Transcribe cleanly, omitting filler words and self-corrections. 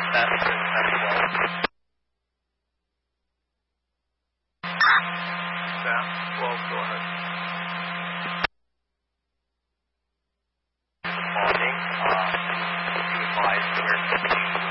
That's good. That's well. Sam, 12, go ahead. Good morning. You advised we're